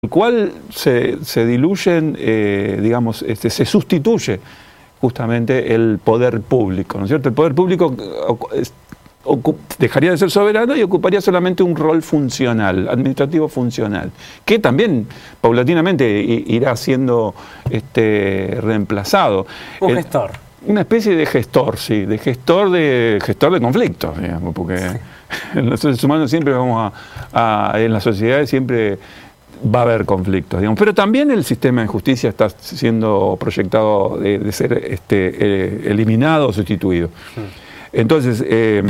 el cual se diluyen, digamos, se sustituye justamente el poder público, ¿no es cierto? El poder público dejaría de ser soberano y ocuparía solamente un rol funcional, administrativo funcional, que también paulatinamente irá siendo reemplazado. Un gestor. Una especie de gestor, sí, de gestor de conflictos, digamos, porque sí. Los seres humanos siempre vamos en las sociedades siempre va a haber conflictos, digamos. Pero también el sistema de justicia está siendo proyectado de ser eliminado o sustituido. Entonces,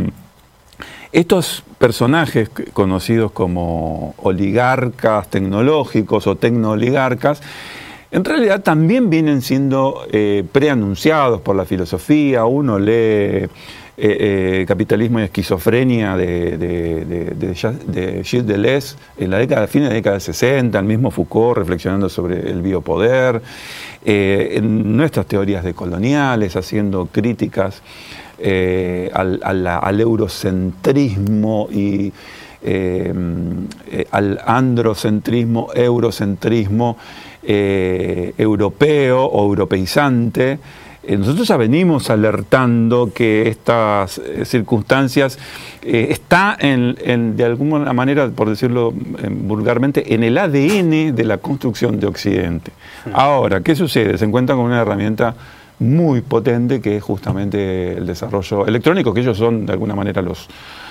estos personajes conocidos como oligarcas tecnológicos o tecnooligarcas, en realidad también vienen siendo preanunciados por la filosofía. Uno lee Capitalismo y Esquizofrenia de Gilles Deleuze en la fines de la década de 60, el mismo Foucault reflexionando sobre el biopoder, en nuestras teorías decoloniales, haciendo críticas al eurocentrismo y al androcentrismo, eurocentrismo europeo o europeizante. Nosotros ya venimos alertando que estas circunstancias está de alguna manera, por decirlo vulgarmente, en el ADN de la construcción de Occidente. Ahora, ¿qué sucede? Se encuentran con una herramienta muy potente que es justamente el desarrollo electrónico, que ellos son de alguna manera los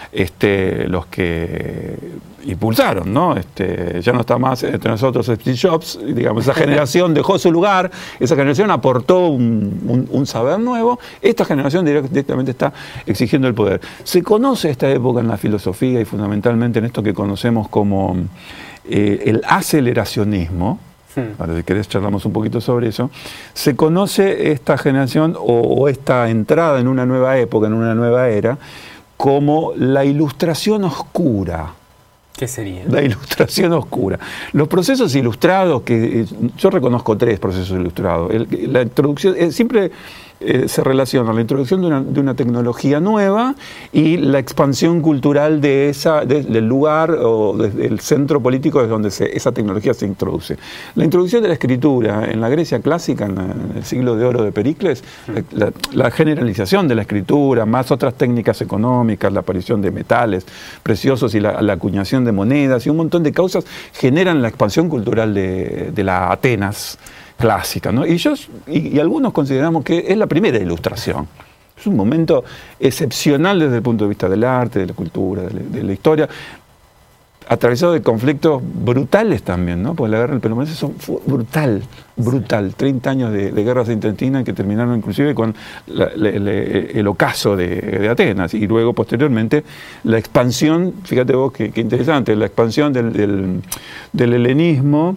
que impulsaron, ¿no? Ya no está más entre nosotros Steve Jobs, digamos, esa generación dejó su lugar, esa generación aportó un saber nuevo, esta generación directamente está exigiendo el poder. Se conoce esta época en la filosofía y fundamentalmente en esto que conocemos como el aceleracionismo. Ahora, si querés charlamos un poquito sobre eso. Se conoce esta generación o esta entrada en una nueva época, en una nueva era, como la ilustración oscura. ¿Qué sería? La ilustración oscura. Los procesos ilustrados, que yo reconozco 3 procesos ilustrados. La introducción, siempre se relaciona la introducción de una tecnología nueva y la expansión cultural del lugar o del centro político desde donde esa tecnología se introduce. La introducción de la escritura en la Grecia clásica, en el siglo de oro de Pericles, la generalización de la escritura, más otras técnicas económicas, la aparición de metales preciosos y la acuñación de monedas y un montón de causas generan la expansión cultural de la Atenas clásica, ¿no? Y algunos consideramos que es la primera ilustración. Es un momento excepcional desde el punto de vista del arte, de la cultura, de la historia, atravesado de conflictos brutales también, ¿no? Porque la guerra del Peloponeso fue brutal. 30 años de guerras intestinas que terminaron inclusive con el ocaso de Atenas y luego posteriormente la expansión, fíjate vos qué interesante, la expansión del helenismo,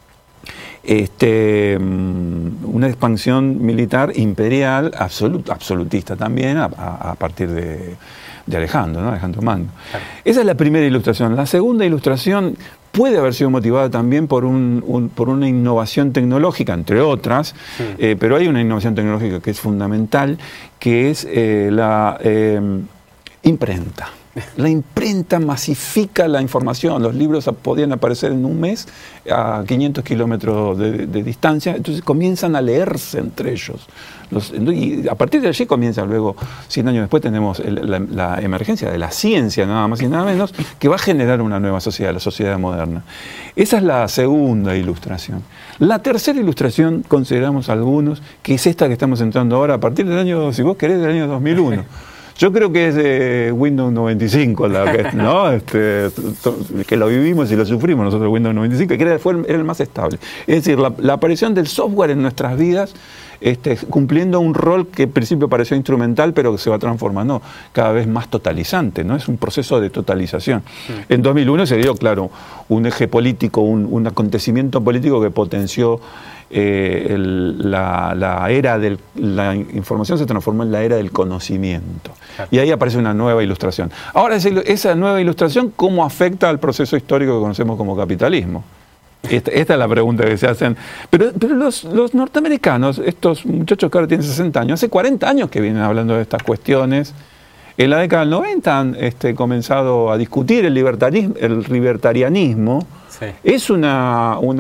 una expansión militar imperial absolutista también a partir de Alejandro, ¿no? Alejandro Magno. Claro. Esa es la primera ilustración. La segunda ilustración puede haber sido motivada también por una innovación tecnológica, entre otras, pero hay una innovación tecnológica que es fundamental, que es la imprenta. La imprenta masifica la información, los libros podían aparecer en un mes a 500 kilómetros de distancia, entonces comienzan a leerse entre ellos. Y a partir de allí comienza luego, 100 años después tenemos la emergencia de la ciencia, nada más y nada menos, que va a generar una nueva sociedad, la sociedad moderna. Esa es la segunda ilustración. La tercera ilustración, consideramos algunos, que es esta que estamos entrando ahora, a partir del año, si vos querés, del año 2001. Yo creo que es de Windows 95, ¿no? Que lo vivimos y lo sufrimos nosotros, Windows 95, que era el más estable. Es decir, la aparición del software en nuestras vidas, cumpliendo un rol que al principio pareció instrumental, pero que se va transformando cada vez más totalizante, ¿no? Es un proceso de totalización. En 2001 se dio, claro, un eje político, un acontecimiento político que potenció la era de la información, se transformó en la era del conocimiento. Claro. Y ahí aparece una nueva ilustración. Ahora, esa nueva ilustración, ¿cómo afecta al proceso histórico que conocemos como capitalismo? Esta es la pregunta que se hacen. Pero los norteamericanos, estos muchachos que ahora tienen 60 años, hace 40 años que vienen hablando de estas cuestiones, En la década del 90 han comenzado a discutir el libertarianismo. Sí. Es una